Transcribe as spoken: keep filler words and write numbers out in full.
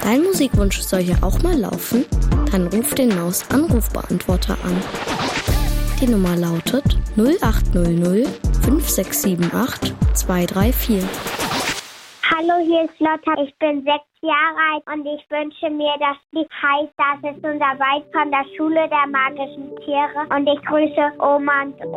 Dein Musikwunsch soll ja auch mal laufen? Dann ruf den Maus-Anrufbeantworter an. Die Nummer lautet null acht null null fünf sechs sieben acht zwei drei vier. Hallo, hier ist Lotta. Ich bin sechs Jahre alt und ich wünsche mir, das Lied heißt, das ist unser Wald von der Schule der magischen Tiere. Und ich grüße Oma und